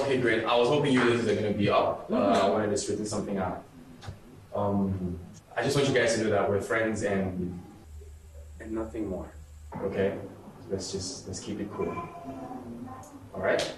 Okay, great. I was hoping you guys are gonna be up. I wanted to straighten something out. I just want you guys to know that we're friends and nothing more. Okay? Let's keep it cool. All right?